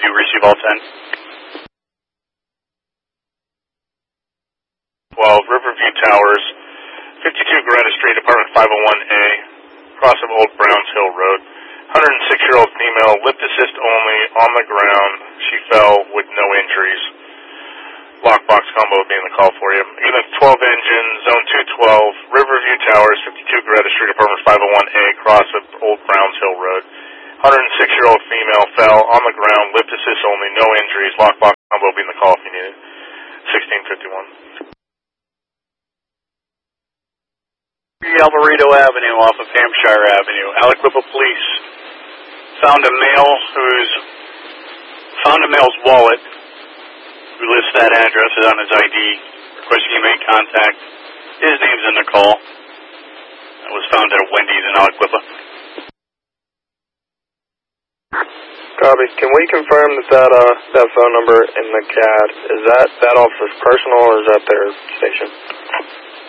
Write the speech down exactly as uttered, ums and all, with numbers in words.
do receive all ten. twelve, Riverview Towers, fifty-two Greta Street, apartment five oh one A, cross of Old Browns Hill Road. one hundred six-year-old female, lip assist only, on the ground. She fell with no injuries. Lockbox combo being the call for you. Unit twelve engine, zone two twelve, Riverview Towers, fifty-two Greta Street, apartment five oh one A, cross of Old Browns Hill Road. one hundred six-year-old female fell on the ground, lip assist only, no injuries. Lockbox combo being the call if you need it. sixteen fifty-one. Alvarado Avenue off of Hampshire Avenue. Aliquippa Police found a male who's found a male's wallet who lists that address on his I D, requesting you make contact. His name's in the call. It was found at a Wendy's in Aliquippa. Copy. Can we confirm that that, uh, that phone number in the C A D, is that that officer's personal or is that their station?